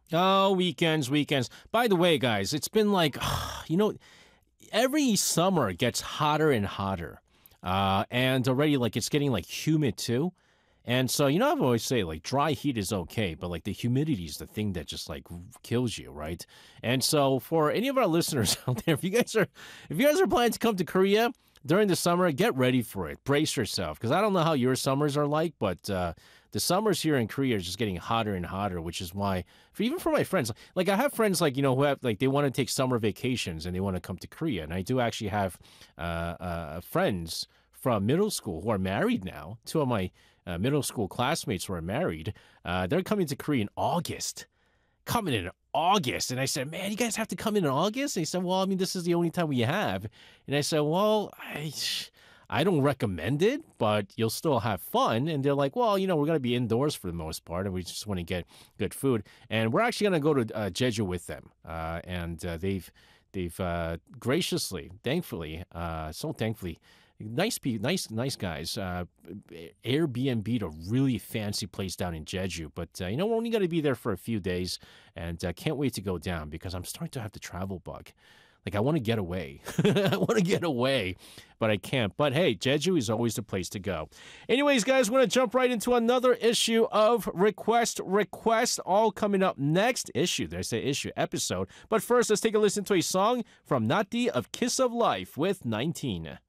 Oh, weekends. By the way, guys, it's been like, every summer it gets hotter and hotter. And already, like, it's getting, like, humid too. And so, I've always say, like, dry heat is okay, but, like, the humidity is the thing that just, like, kills you, right? And so, for any of our listeners out there, if you guys are planning to come to Korea during the summer, get ready for it. Brace yourself, because I don't know how your summers are like, but the summers here in Korea are just getting hotter and hotter, which is why, even for my friends, like, I have friends, like, who have, like, they want to take summer vacations and they want to come to Korea. And I do actually have friends from middle school who are married now. Two of my middle school classmates who are married. They're coming to Korea in August. Coming in August. And I said, man, you guys have to come in August? And he said, well, I mean, this is the only time we have. And I said, well, I don't recommend it, but you'll still have fun. And they're like, well, we're going to be indoors for the most part, and we just want to get good food. And we're actually going to go to Jeju with them. And they've graciously, thankfully, so thankfully, nice guys. Airbnb a really fancy place down in Jeju, but we're only going to be there for a few days, and can't wait to go down because I'm starting to have the travel bug. Like, I want to get away. I want to get away, but I can't. But hey, Jeju is always the place to go. Anyways, guys, we're going to jump right into another issue of Request, all coming up next. Episode. But first, let's take a listen to a song from Nati of Kiss of Life with 19.